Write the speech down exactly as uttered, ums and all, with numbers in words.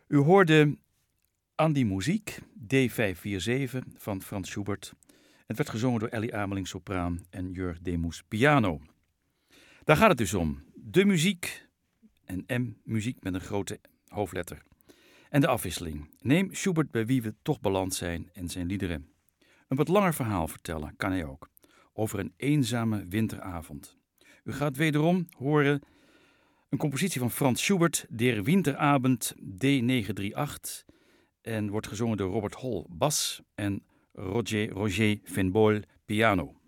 U hoorde Aan die muziek, D vijfhonderdzevenenveertig van Franz Schubert. Het werd gezongen door Elly Ameling sopraan en Jörg Demus piano. Daar gaat het dus om. De muziek en M, muziek met een grote hoofdletter. En de afwisseling. Neem Schubert bij wie we toch beland zijn en zijn liederen. Een wat langer verhaal vertellen kan hij ook. Over een eenzame winteravond. U gaat wederom horen een compositie van Franz Schubert, Der Winterabend D negenhonderdachtendertig. En wordt gezongen door Robert Hall bas en Roger, Roger Fenboel piano.